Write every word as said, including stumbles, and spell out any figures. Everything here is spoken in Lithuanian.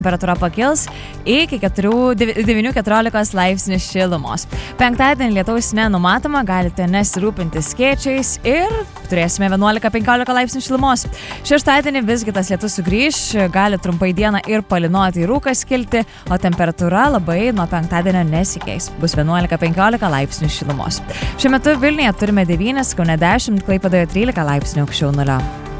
Temperatūra pakils iki devynių keturiolikos laipsnių šilumos. Penktadienį lietaus nenumatoma, galite nesirūpinti skėčiais ir turėsime vienuolika penkiolika laipsnių šilumos. Šeštadienį visgi tas lietus sugrįš, gali trumpai dieną ir palynoti į rūką skilti, o temperatūra labai nuo penktadienio nesikeis. Bus vienuolika penkiolika laipsnių šilumos. Šiuo metu Vilniuje turime devynis, Kaune dešimt, Klaipėdoje trylika laipsnių aukščiau nulio.